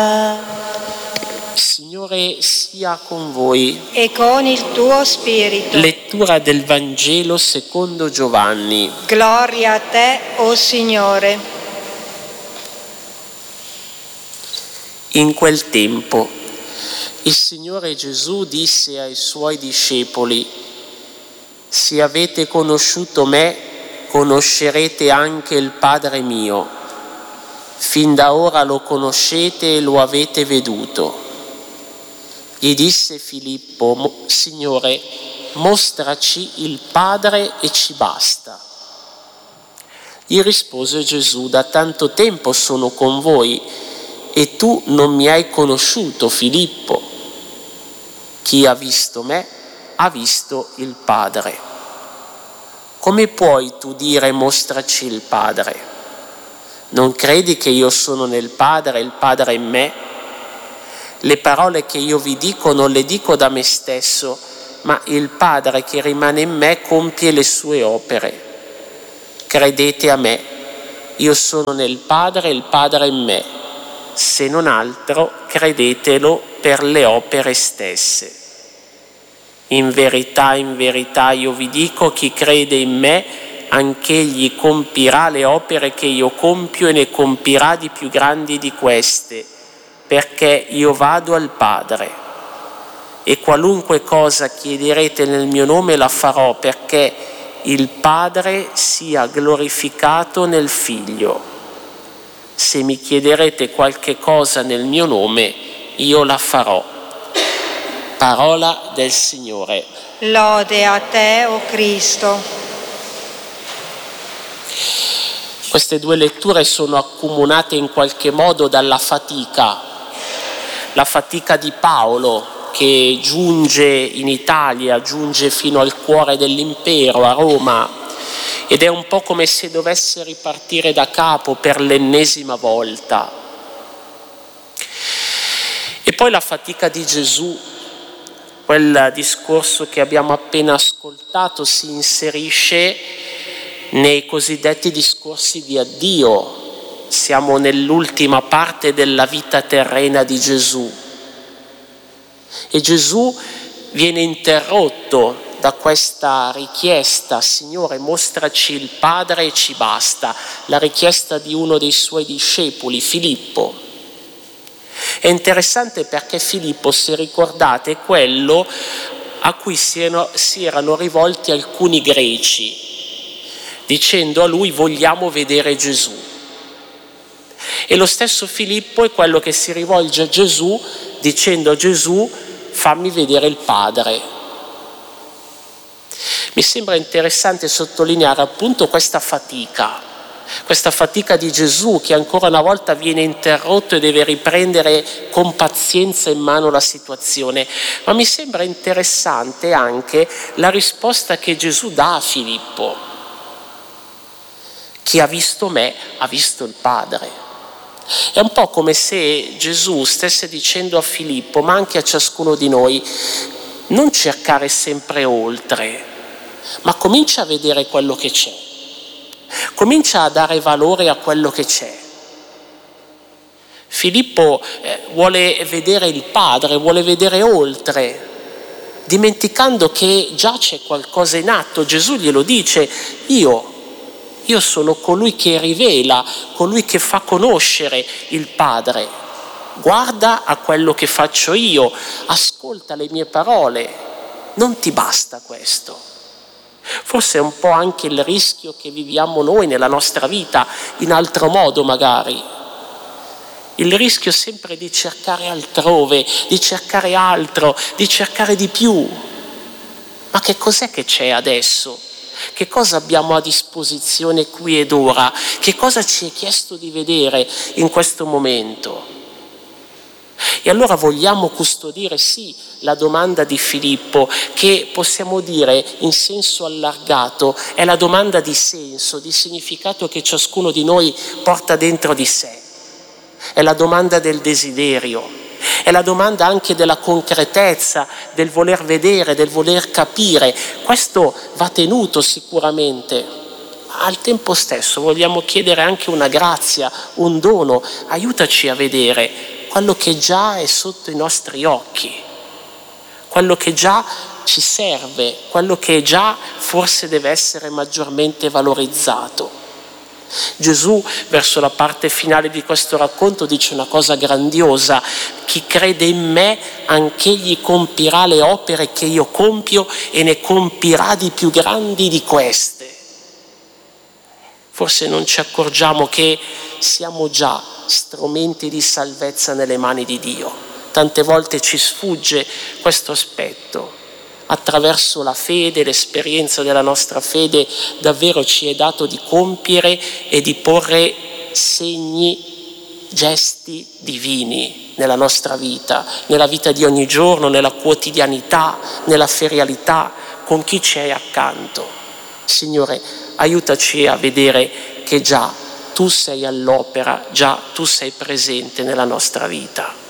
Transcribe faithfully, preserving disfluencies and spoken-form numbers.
Signore sia con voi. E con il tuo spirito. Lettura del Vangelo secondo Giovanni. Gloria a te, o Signore. In quel tempo il Signore Gesù disse ai suoi discepoli: se avete conosciuto me, conoscerete anche il Padre mio. Fin da ora lo conoscete e lo avete veduto. Gli disse Filippo: Signore, mostraci il Padre e ci basta. Gli rispose Gesù: da tanto tempo sono con voi e tu non mi hai conosciuto, Filippo. Chi ha visto me ha visto il Padre. Come puoi tu dire mostraci il Padre? Non credi che io sono nel Padre e il Padre in me? Le parole che io vi dico non le dico da me stesso, ma il Padre che rimane in me compie le sue opere. Credete a me, io sono nel Padre e il Padre in me. Se non altro, credetelo per le opere stesse. In verità, in verità io vi dico, chi crede in me, anch'egli compirà le opere che io compio e ne compirà di più grandi di queste, perché io vado al Padre. E qualunque cosa chiederete nel mio nome la farò, perché il Padre sia glorificato nel Figlio. Se mi chiederete qualche cosa nel mio nome, io la farò. Parola del Signore. Lode a te, o Cristo. Queste due letture sono accomunate in qualche modo dalla fatica, la fatica di Paolo che giunge in Italia, giunge fino al cuore dell'impero, a Roma, ed è un po' come se dovesse ripartire da capo per l'ennesima volta. E poi la fatica di Gesù, quel discorso che abbiamo appena ascoltato, si inserisce nei cosiddetti discorsi di addio. Siamo nell'ultima parte della vita terrena di Gesù e Gesù viene interrotto da questa richiesta: Signore, mostraci il Padre e ci basta, la richiesta di uno dei suoi discepoli, Filippo. È interessante perché Filippo, se ricordate, è quello a cui si erano, si erano rivolti alcuni greci, dicendo a lui: vogliamo vedere Gesù. E lo stesso Filippo è quello che si rivolge a Gesù dicendo a Gesù: fammi vedere il Padre. Mi sembra interessante sottolineare appunto questa fatica, questa fatica di Gesù che ancora una volta viene interrotto e deve riprendere con pazienza in mano la situazione. Ma mi sembra interessante anche la risposta che Gesù dà a Filippo: chi ha visto me ha visto il Padre. È un po' come se Gesù stesse dicendo a Filippo, ma anche a ciascuno di noi: non cercare sempre oltre, ma comincia a vedere quello che c'è. Comincia a dare valore a quello che c'è. Filippo eh, vuole vedere il Padre, vuole vedere oltre, dimenticando che già c'è qualcosa in atto. Gesù glielo dice: io, io sono colui che rivela, colui che fa conoscere il Padre. Guarda a quello che faccio io, ascolta le mie parole. Non ti basta questo? Forse è un po' anche il rischio che viviamo noi nella nostra vita, in altro modo magari. Il rischio sempre di cercare altrove, di cercare altro, di cercare di più. Ma che cos'è che c'è adesso? Che cosa abbiamo a disposizione qui ed ora? Che cosa ci è chiesto di vedere in questo momento? E allora vogliamo custodire, sì, la domanda di Filippo, che possiamo dire in senso allargato è la domanda di senso, di significato che ciascuno di noi porta dentro di sé. È la domanda del desiderio, è la domanda anche della concretezza, del voler vedere, del voler capire. Questo va tenuto sicuramente, ma al tempo stesso vogliamo chiedere anche una grazia, un dono. Aiutaci a vedere quello che già è sotto i nostri occhi, quello che già ci serve, quello che già forse deve essere maggiormente valorizzato. Gesù, verso la parte finale di questo racconto, dice una cosa grandiosa: chi crede in me, anch'egli compirà le opere che io compio e ne compirà di più grandi di queste. Forse non ci accorgiamo che siamo già strumenti di salvezza nelle mani di Dio. Tante volte ci sfugge questo aspetto. Attraverso la fede, l'esperienza della nostra fede, davvero ci è dato di compiere e di porre segni, gesti divini nella nostra vita, nella vita di ogni giorno, nella quotidianità, nella ferialità, con chi ci è accanto. Signore, aiutaci a vedere che già Tu sei all'opera, già Tu sei presente nella nostra vita.